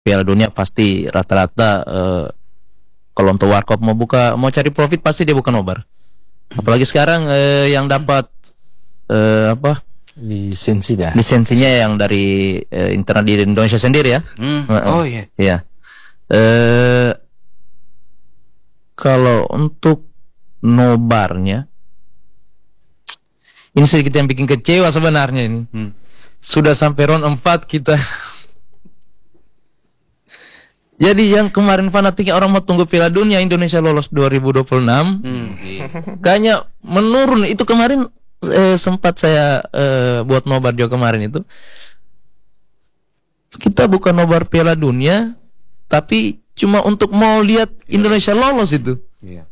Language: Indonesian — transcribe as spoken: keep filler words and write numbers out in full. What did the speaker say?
Piala Dunia pasti rata-rata uh, kalau untuk warkop mau buka mau cari profit pasti dia buka nobar. Apalagi sekarang uh, yang dapat uh, apa lisensi dah. Lisensinya yang dari uh, internal di Indonesia sendiri ya. Hmm. Uh, Oh iya. Iya. Uh, kalau untuk nobarnya ini sedikit yang bikin kecewa sebenarnya ini. Hmm. Sudah sampai round empat kita. Jadi yang kemarin fanatiknya orang mau tunggu Piala Dunia Indonesia lolos dua ribu dua puluh enam. Hmm, iya. Kayaknya menurun. Itu kemarin eh, sempat saya eh, buat nobar juga kemarin itu. Kita bukan nobar Piala Dunia, tapi cuma untuk mau lihat Indonesia lolos itu. Iya.